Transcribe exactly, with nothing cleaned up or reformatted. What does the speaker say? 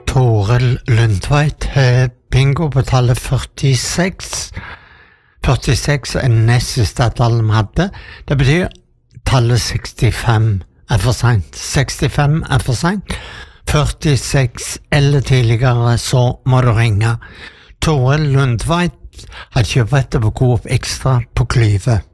Toril Lundtveit har bingo på tallet førtiseks. førtiseks er nest siste tallet vi hadde. Det betyr tallet sekstifem er for sent. sekstifem er for sent. førtiseks eller tidligere, så må du ringe. Toril Lundtveit har kjøpt på Coop Extra på Klyve.